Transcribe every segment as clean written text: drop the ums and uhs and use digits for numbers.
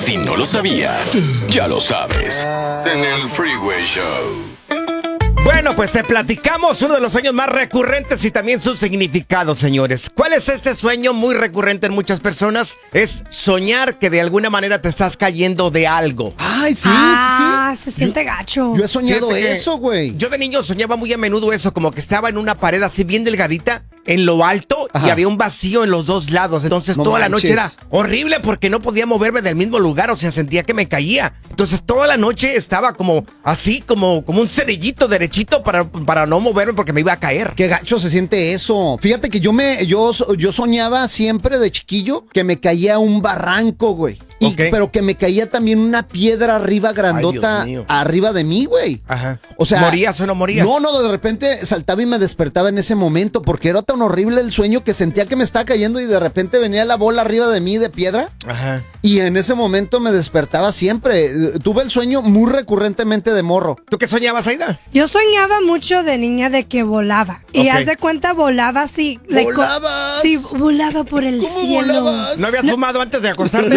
Si no lo sabías, ya lo sabes. En el Freeway Show. Bueno, pues te platicamos uno de los sueños más recurrentes y también su significado, señores. ¿Cuál es este sueño muy recurrente en muchas personas? Es soñar que de alguna manera te estás cayendo de algo. Ay, sí, Se siente gacho. Yo he soñado Fíjate que eso, güey. Yo de niño soñaba muy a menudo eso, como que estaba en una pared así bien delgadita, en lo alto, y Ajá. había un vacío en los dos lados. Entonces No toda la noche era manches. horrible porque no podía moverme del mismo lugar, o sea, sentía que me caía. Entonces toda la noche estaba como así, como un cerillito derechito para no moverme porque me iba a caer. Qué gacho se siente eso. Fíjate que yo soñaba siempre de chiquillo que me caía un barranco, güey. Ok. Pero que me caía también una piedra arriba grandota, Dios mío. arriba de mí, güey. Ajá. O sea, ¿morías o no morías? No, de repente saltaba y me despertaba en ese momento porque era tan horrible el sueño que sentía que me estaba cayendo y de repente venía la bola arriba de mí de piedra. Ajá. Y en ese momento me despertaba siempre. Tuve el sueño muy recurrentemente de morro. ¿Tú qué soñabas, Aida? Yo soñaba mucho de niña de que volaba. Y Ok. haz de cuenta, volaba así. ¿Volabas? Sí, volaba por el ¿Cómo cielo. volabas? ¿No habías fumado antes de acostarte?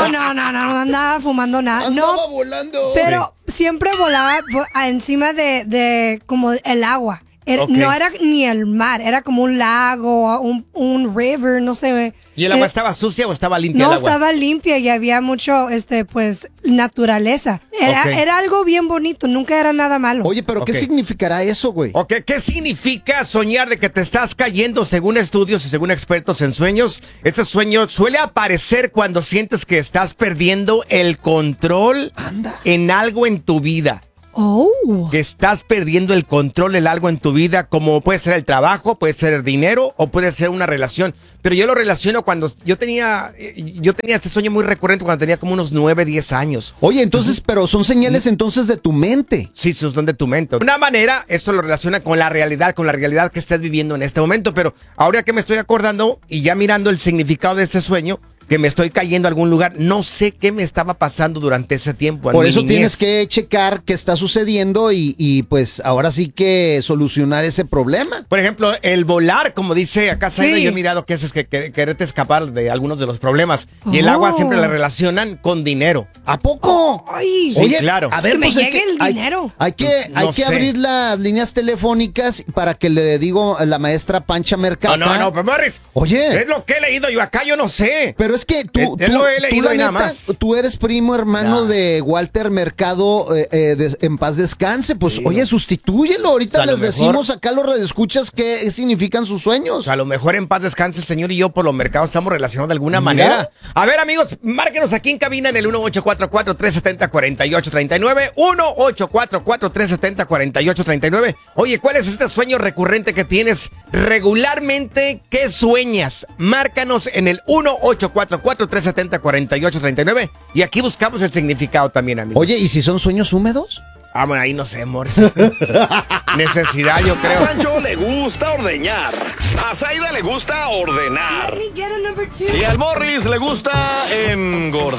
No andaba fumando nada. Andaba No, volando. pero siempre volaba encima de como el agua. Ok. No era ni el mar, era como un lago, un river, no sé. ¿Y el agua estaba sucia o estaba limpia No, el agua? estaba limpia y había mucho, pues, naturaleza. Ok. Era algo bien bonito, nunca era nada malo. Oye, pero ¿qué Ok. significará eso, güey? Ok, ¿qué significa soñar de que te estás cayendo? Según estudios y según expertos en sueños, este sueño suele aparecer cuando sientes que estás perdiendo el control en algo en tu vida. Oh. Que estás perdiendo el control en algo en tu vida, como puede ser el trabajo, puede ser el dinero o puede ser una relación. Pero yo lo relaciono cuando yo tenía este sueño muy recurrente cuando tenía como unos 9, 10 años. Oye, entonces, pero son señales entonces de tu mente. Sí, son de tu mente. De una manera, esto lo relaciona con la realidad que estés viviendo en este momento. Pero ahora que me estoy acordando y ya mirando el significado de este sueño, que me estoy cayendo a algún lugar, no sé qué me estaba pasando durante ese tiempo. Por eso tienes que checar qué está sucediendo y pues ahora sí que solucionar ese problema. Por ejemplo, el volar, como dice acá Zaida, Sí. yo he mirado que es quererte escapar de algunos de los problemas. Y el agua siempre la relacionan con dinero. ¿A poco? Ay, Sí, claro. A ver, Que me pues, hay llegue el dinero. Hay que, Pues, no hay que sé. abrir las líneas telefónicas para que le digo a la maestra Pancha Mercado. No, pero Morris. Oye. Es lo que he leído yo acá, yo no sé. Pero es que tú, Él lo he leído la y nada neta, más. tú eres primo hermano Ya. de Walter Mercado, en paz descanse. Pues, Sí, oye, no. sustitúyelo. Ahorita O sea, a lo les mejor- decimos acá a los radioescuchas qué significan sus sueños. A lo mejor en paz descanse el señor y yo por los mercados estamos relacionados de alguna Mira. manera. A ver, amigos, márquenos aquí en cabina en el 1844-370-4839. 1844-370-4839. Oye, ¿cuál es este sueño recurrente que tienes regularmente? ¿Qué sueñas? Márcanos en el 1844-370-4839 y aquí buscamos el significado también, amigos. Oye, ¿y si son sueños húmedos? Ah, bueno, ahí no sé, amor. Necesidad, yo A creo. Pancho le gusta ordeñar. A Zaida le gusta ordenar. Let me get a number 2. Y al Morris le gusta engordar.